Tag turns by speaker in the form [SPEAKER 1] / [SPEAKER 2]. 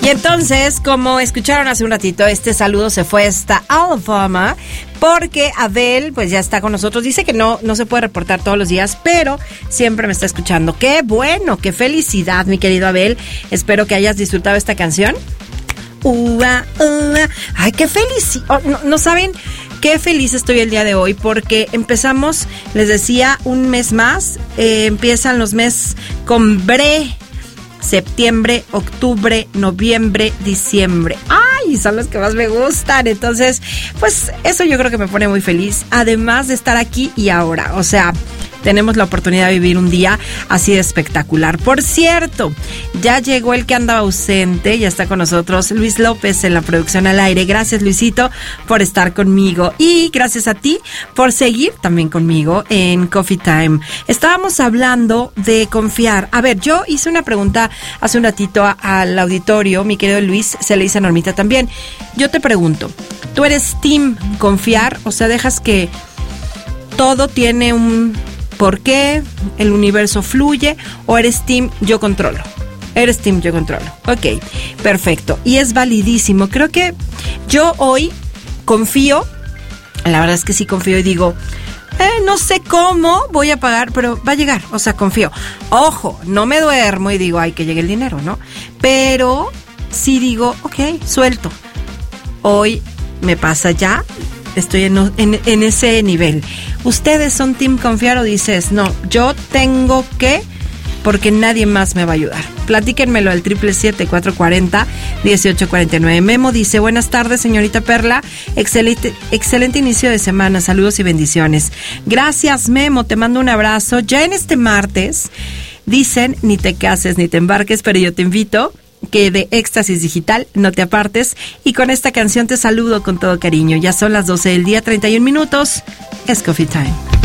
[SPEAKER 1] Y entonces, como escucharon hace un ratito, este saludo se fue hasta Alabama, porque Abel pues ya está con nosotros. Dice que no se puede reportar todos los días, pero siempre me está escuchando. ¡Qué bueno! ¡Qué felicidad, mi querido Abel! Espero que hayas disfrutado esta canción. ¡Ay, qué feliz! No saben qué feliz estoy el día de hoy, porque empezamos, les decía, un mes más. Empiezan los meses con bre. Septiembre, octubre, noviembre, diciembre. ¡Ay! Son los que más me gustan. Entonces, pues eso yo creo que me pone muy feliz. Además de estar aquí y ahora. O sea, tenemos la oportunidad de vivir un día así de espectacular. Por cierto, ya llegó el que andaba ausente. Ya está con nosotros Luis López en la producción al aire. Gracias, Luisito, por estar conmigo. Y gracias a ti por seguir también conmigo en Coffee Time. Estábamos hablando de confiar. A ver, yo hice una pregunta hace un ratito al auditorio. Mi querido Luis, se le dice a Normita también. Yo te pregunto, ¿tú eres team confiar? O sea, ¿dejas que todo tiene un por qué, el universo fluye, o eres team yo controlo? Eres team yo controlo. Ok, perfecto. Y es validísimo. Creo que yo hoy confío, la verdad es que sí confío y digo, no sé cómo voy a pagar, pero va a llegar. O sea, confío. Ojo, no me duermo y digo, ay, que llegue el dinero, ¿no? Pero sí digo, ok, suelto. Hoy me pasa ya. Estoy en ese nivel. ¿Ustedes son team confiar o dices, no, yo tengo que, porque nadie más me va a ayudar? Platíquenmelo al 777-440-1849. Memo dice, buenas tardes, señorita Perla. Excelente inicio de semana. Saludos y bendiciones. Gracias, Memo. Te mando un abrazo. Ya en este martes, dicen, ni te cases ni te embarques, pero yo te invito que de Éxtasis Digital no te apartes, y con esta canción te saludo con todo cariño. Ya son las 12 del día, 31 minutos. Es Coffee Time.